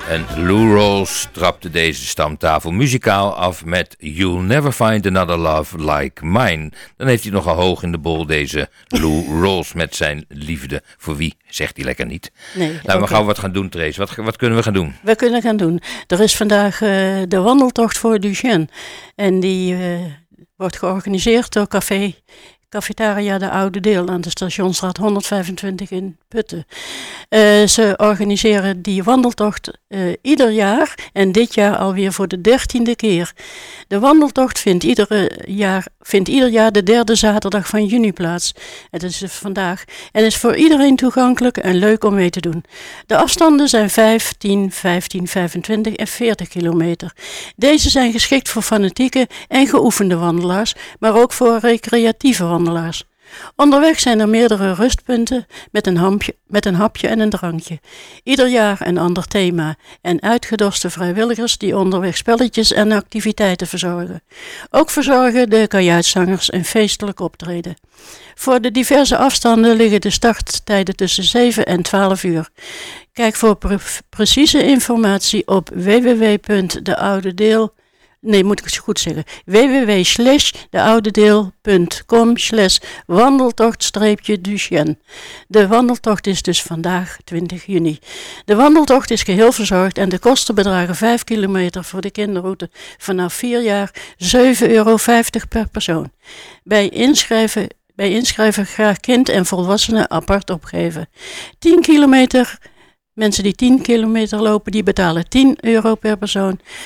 En Lou Rawls trapte deze stamtafel muzikaal af met You'll Never Find Another Love Like Mine. Dan heeft hij nogal hoog in de bol, deze Lou Rawls, met zijn liefde. Voor wie, zegt hij lekker niet. Nee, Laten we gauw wat gaan doen, Trace. Wat kunnen we gaan doen? We kunnen gaan doen. Er is vandaag de wandeltocht voor Duchenne. En die wordt georganiseerd door Cafetaria de Oude Deel aan de Stationsstraat 125 in Putten. Ze organiseren die wandeltocht ieder jaar en dit jaar alweer voor de 13e keer. De wandeltocht vindt ieder jaar de derde zaterdag van juni plaats. Het is dus vandaag en is voor iedereen toegankelijk en leuk om mee te doen. De afstanden zijn 5, 10, 15, 25 en 40 kilometer. Deze zijn geschikt voor fanatieke en geoefende wandelaars, maar ook voor recreatieve wandelaars. Onderweg zijn er meerdere rustpunten met een hapje en een drankje. Ieder jaar een ander thema en uitgedorste vrijwilligers die onderweg spelletjes en activiteiten verzorgen. Ook verzorgen de kajuitzangers een feestelijk optreden. Voor de diverse afstanden liggen de starttijden tussen 7 en 12 uur. Kijk voor precieze informatie op www.deoudedeel.com/wandeltocht-Duchenne. De wandeltocht is dus vandaag 20 juni. De wandeltocht is geheel verzorgd en de kosten bedragen 5 kilometer voor de kinderroute vanaf 4 jaar €7,50 per persoon. Bij inschrijven graag kind en volwassenen apart opgeven. 10 kilometer... Mensen die 10 kilometer lopen, die betalen €10 per persoon.